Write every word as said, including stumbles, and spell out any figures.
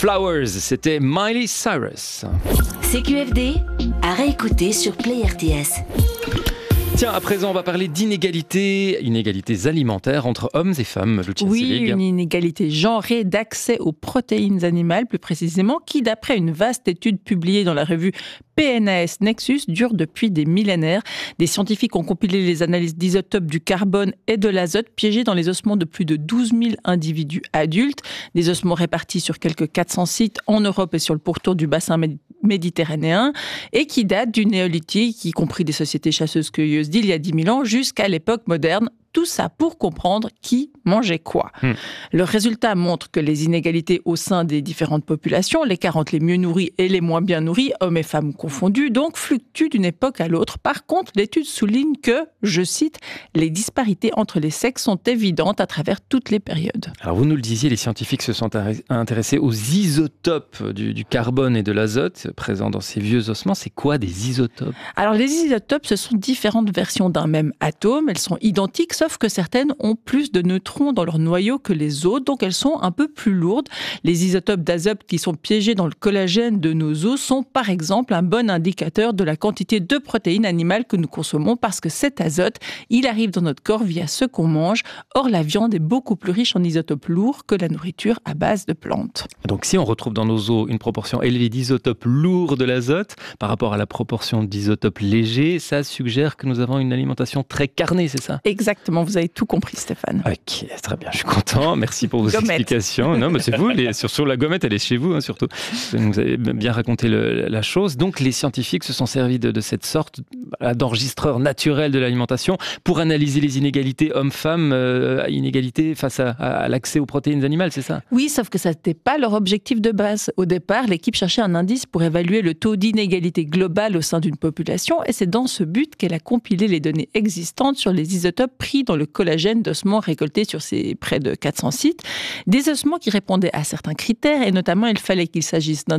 Flowers, c'était Miley Cyrus. C Q F D, à réécouter sur Play R T S. Tiens, à présent, on va parler d'inégalités, inégalités alimentaires entre hommes et femmes. Lucia Oui, Selig. une inégalité genrée d'accès aux protéines animales, plus précisément, qui, d'après une vaste étude publiée dans la revue P N A S Nexus, dure depuis des millénaires. Des scientifiques ont compilé les analyses d'isotopes du carbone et de l'azote piégés dans les ossements de plus de douze mille individus adultes. Des ossements répartis sur quelques quatre cents sites en Europe et sur le pourtour du bassin méditerranéen, et qui datent du néolithique, y compris des sociétés chasseuses-cueilleuses d'il y a dix mille ans, jusqu'à l'époque moderne. Tout ça pour comprendre qui mangeait quoi. Hmm. Le résultat montre que les inégalités au sein des différentes populations, l'écart entre les mieux nourris et les moins bien nourris, hommes et femmes confondus, donc fluctuent d'une époque à l'autre. Par contre, l'étude souligne que, je cite, les disparités entre les sexes sont évidentes à travers toutes les périodes. Alors vous nous le disiez, les scientifiques se sont intéressés aux isotopes du, du carbone et de l'azote présents dans ces vieux ossements. C'est quoi des isotopes ? Alors les isotopes, ce sont différentes versions d'un même atome. Elles sont identiques, sauf que certaines ont plus de neutrons dans leur noyau que les autres, donc elles sont un peu plus lourdes. Les isotopes d'azote qui sont piégés dans le collagène de nos os sont par exemple un bon indicateur de la quantité de protéines animales que nous consommons, parce que cet azote, il arrive dans notre corps via ce qu'on mange. Or, la viande est beaucoup plus riche en isotopes lourds que la nourriture à base de plantes. Donc si on retrouve dans nos os une proportion élevée d'isotopes lourds de l'azote par rapport à la proportion d'isotopes légers, ça suggère que nous avons une alimentation très carnée, c'est ça ? Exactement. Vous avez tout compris, Stéphane. Ok, très bien, je suis content. Merci pour vos gommette. explications. Non, mais c'est vous, les, sur, sur la gommette, elle est chez vous, hein, surtout. Vous avez bien raconté le, la chose. Donc, les scientifiques se sont servis de, de cette sorte d'enregistreur naturel de l'alimentation pour analyser les inégalités hommes-femmes, euh, inégalités face à, à l'accès aux protéines animales, c'est ça ? Oui, sauf que ça n'était pas leur objectif de base. Au départ, l'équipe cherchait un indice pour évaluer le taux d'inégalité globale au sein d'une population, et c'est dans ce but qu'elle a compilé les données existantes sur les isotopes pris dans le collagène d'ossements récoltés sur ces près de quatre cents sites. Des ossements qui répondaient à certains critères, et notamment il fallait qu'il s'agisse d'un